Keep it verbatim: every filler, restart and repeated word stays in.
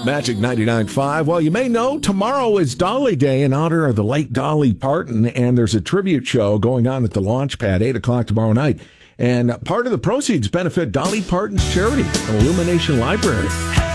Magic ninety-nine point five. Well, you may know tomorrow is Dolly Day in honor of the late Dolly Parton, and there's a tribute show going on at the Launch Pad, eight o'clock tomorrow night. And part of the proceeds benefit Dolly Parton's charity, Illumination Library.